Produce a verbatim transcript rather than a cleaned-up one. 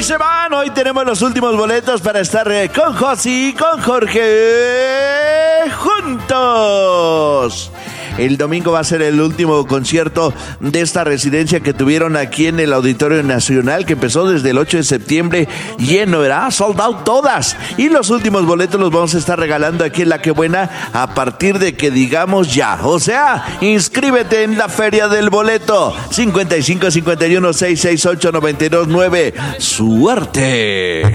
hoy se van. Hoy tenemos los últimos boletos para estar eh, con Josi y con Jorge juntos. El domingo va a ser el último concierto de esta residencia que tuvieron aquí en el Auditorio Nacional, que empezó desde el ocho de septiembre, lleno, ¿verdad? Sold out todas. Y los últimos boletos los vamos a estar regalando aquí en La Que Buena a partir de que digamos ya. O sea, inscríbete en la Feria del Boleto. cincuenta y cinco cincuenta y uno seiscientos sesenta y ocho noventa y dos nueve. ¡Suerte!